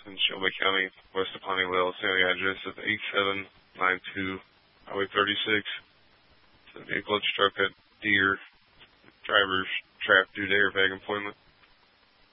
in Shelby County, west of Honeywell. The address is 8792 Highway 36. The vehicle had struck a deer. Driver's trapped due to airbag employment.